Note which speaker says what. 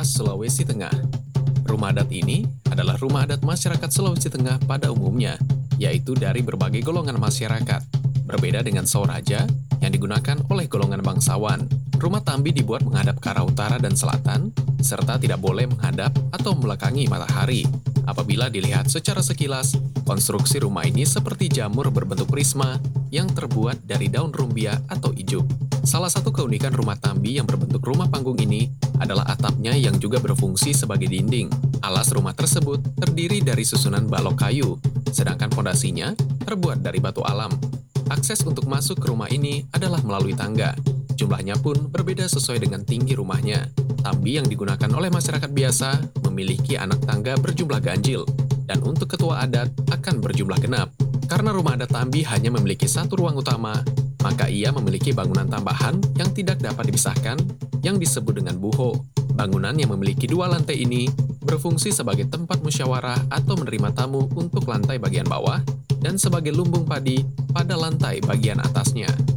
Speaker 1: khas Sulawesi Tengah. Rumah adat ini adalah rumah adat masyarakat Sulawesi Tengah pada umumnya, yaitu dari berbagai golongan masyarakat. Berbeda dengan Sauraja yang digunakan oleh golongan bangsawan. Rumah Tambi dibuat menghadap ke arah utara dan selatan, serta tidak boleh menghadap atau membelakangi matahari. Apabila dilihat secara sekilas, konstruksi rumah ini seperti jamur berbentuk prisma yang terbuat dari daun rumbia atau ijuk. Salah satu keunikan rumah Tambi yang berbentuk rumah panggung ini adalah atapnya yang juga berfungsi sebagai dinding. Alas rumah tersebut terdiri dari susunan balok kayu, sedangkan fondasinya terbuat dari batu alam. Akses untuk masuk ke rumah ini adalah melalui tangga. Jumlahnya pun berbeda sesuai dengan tinggi rumahnya. Tambi yang digunakan oleh masyarakat biasa memiliki anak tangga berjumlah ganjil, dan untuk ketua adat akan berjumlah genap. Karena rumah adat Tambi hanya memiliki satu ruang utama, maka ia memiliki bangunan tambahan yang tidak dapat dipisahkan, yang disebut dengan buho. Bangunan yang memiliki dua lantai ini berfungsi sebagai tempat musyawarah atau menerima tamu untuk lantai bagian bawah, dan sebagai lumbung padi pada lantai bagian atasnya.